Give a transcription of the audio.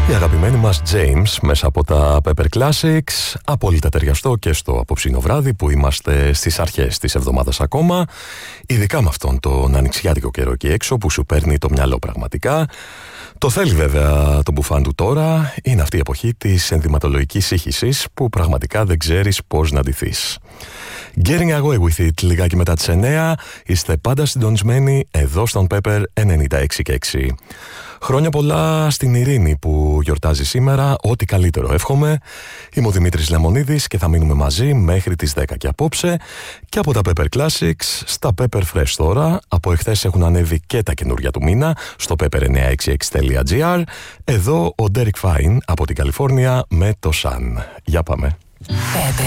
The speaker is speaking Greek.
Η αγαπημένη μας James μέσα από τα Pepper Classics, απόλυτα ταιριαστό και στο απόψινο βράδυ που είμαστε στις αρχές της εβδομάδας ακόμα, ειδικά με αυτόν τον ανοιξιάτικο καιρό εκεί έξω που σου παίρνει το μυαλό πραγματικά. Το θέλει βέβαια το μπουφάν του τώρα, είναι αυτή η εποχή της ενδυματολογικής σύγχυσης που πραγματικά δεν ξέρεις πώς να ντυθείς. Getting away with it, λιγάκι μετά τις 9, είστε πάντα συντονισμένοι εδώ στον Pepper 96,6. Χρόνια πολλά στην Ειρήνη που γιορτάζει σήμερα, ό,τι καλύτερο εύχομαι. Είμαι ο Δημήτρης Λεμονίδης και θα μείνουμε μαζί μέχρι τις 10 και απόψε. Και από τα Pepper Classics στα Pepper Fresh τώρα, από εχθές έχουν ανέβει και τα καινούργια του μήνα στο pepper966.gr. Εδώ ο Derek Fine από την Καλιφόρνια με το Sun. Για πάμε. Pepper